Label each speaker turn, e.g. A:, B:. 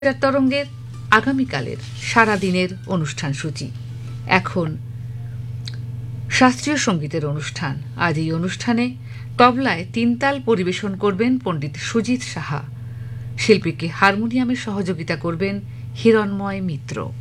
A: তরঙ্গের আগামীকালের সারাদিনের অনুষ্ঠান সূচি। এখন শাস্ত্রীয় সঙ্গীতের অনুষ্ঠান। আজ এই অনুষ্ঠানে তবলায় তিনতাল পরিবেশন করবেন পণ্ডিত সুজিত সাহা। শিল্পীকে হারমোনিয়ামে সহযোগিতা করবেন হিরণময় মিত্র।